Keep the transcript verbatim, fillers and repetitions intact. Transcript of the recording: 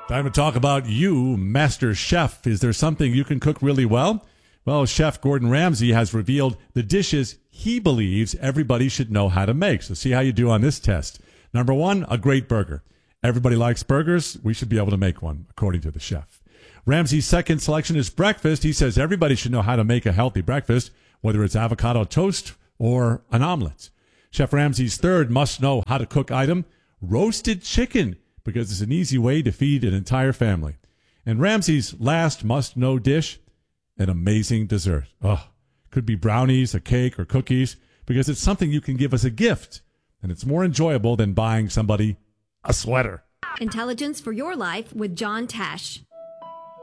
Time to talk about you, Master Chef. Is there something you can cook really well? Well, Chef Gordon Ramsay has revealed the dishes he believes everybody should know how to make. So see how you do on this test. Number one, a great burger. Everybody likes burgers. We should be able to make one, according to the chef. Ramsay's second selection is breakfast. He says everybody should know how to make a healthy breakfast, whether it's avocado toast or an omelet. Chef Ramsay's third must-know how to cook item, roasted chicken, because it's an easy way to feed an entire family. And Ramsay's last must-know dish, an amazing dessert. Oh, could be brownies, a cake, or cookies, because it's something you can give as a gift, and it's more enjoyable than buying somebody a sweater. Intelligence for your life with John Tesh.